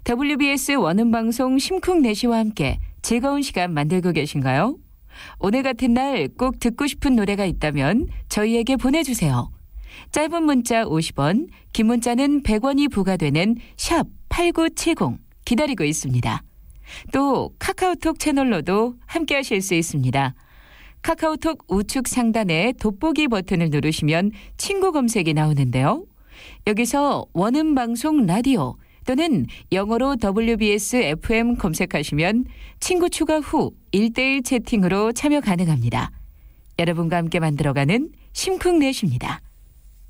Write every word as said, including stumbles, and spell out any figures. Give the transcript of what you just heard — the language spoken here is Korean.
더블유비에스 원음방송 심쿵내시와 함께 즐거운 시간 만들고 계신가요? 오늘 같은 날 꼭 듣고 싶은 노래가 있다면 저희에게 보내주세요. 짧은 문자 오십 원, 긴 문자는 백 원이 부과되는 샵 팔구칠공 기다리고 있습니다. 또 카카오톡 채널로도 함께 하실 수 있습니다. 카카오톡 우측 상단에 돋보기 버튼을 누르시면 친구 검색이 나오는데요. 여기서 원음방송 라디오 또는 영어로 더블유비에스 에프엠 검색하시면 친구 추가 후 일 대일 채팅으로 참여 가능합니다. 여러분과 함께 만들어가는 심쿵넷입니다.